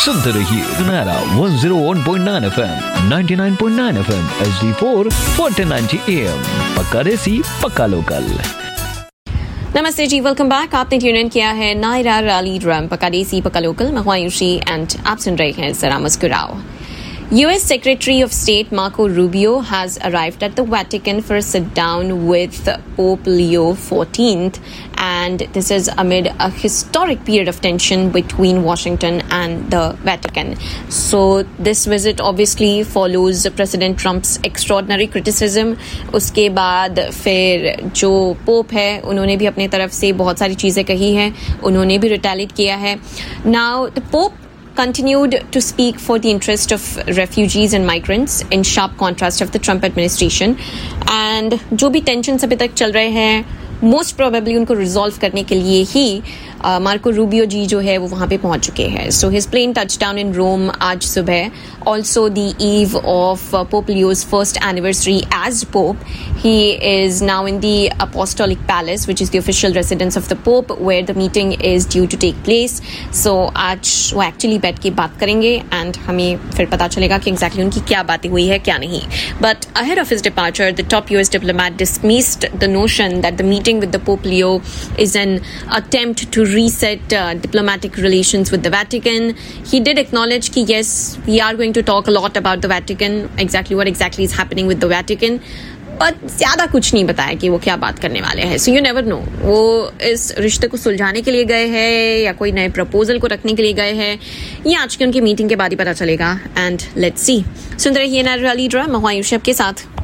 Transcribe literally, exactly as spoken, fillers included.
सुनते रहिए सुनहरा one oh one point nine F M, ninety-nine point nine F M, H D four, fourteen ninety A M. पक्का देसी पक्का local. नमस्ते जी, वेलकम बैक। आपने ट्यून इन किया है नायरा रैली ड्रम पक्का देसी पक्का लोकल। मैं हूं आयुषी एंड आप सुन रहे हैं जरा मुस्कुराओ। U S Secretary of State Marco Rubio has arrived at the Vatican for a sit-down with Pope Leo fourteenth, and this is amid a historic period of tension between Washington and the Vatican. So this visit obviously follows President Trump's extraordinary criticism. उसके बाद फिर जो pope है उन्होंने भी अपने तरफ से बहुत सारी चीज़ें कही हैं, उन्होंने भी रिटेलिएट किया है. Now the Pope continued to speak for the interest of refugees and migrants in sharp contrast of the Trump administration. And जो भी tensions अभी तक चल रहे हैं मोस्ट प्रोबेबली उनको रिजॉल्व करने के लिए ही मार्को रूबियो जी जो है वो वहाँ पे पहुँच चुके हैं. So his plane touch down in रोम आज सुबह, also the eve of pope Leos first anniversary as pope. He is now in the apostolic palace which is the official residence of the pope where the meeting is due to take place. सो आज वो actually बैठ के बात करेंगे and हमें फिर पता चलेगा कि एग्जैक्टली उनकी क्या बातें हुई है क्या नहीं. But ahead of his departure the top US diplomat dismissed the notion that the meeting with the Pope Leo is an attempt to reset uh, diplomatic relations with the Vatican. He did acknowledge कि yes, we are going to talk a lot about the Vatican, exactly what exactly is happening with the Vatican. But ज़्यादा कुछ नहीं बताया कि वो क्या बात करने वाले हैं. So you never know. वो इस रिश्ते को सुलझाने के लिए गए हैं या कोई नए प्रपोजल को रखने के लिए गए हैं, ये आज की उनकी मीटिंग के बाद ही पता चलेगा. And let's see. सुन रहे हैं नायरा रैली ड्रम, मैं हूं आयुषी आपके साथ.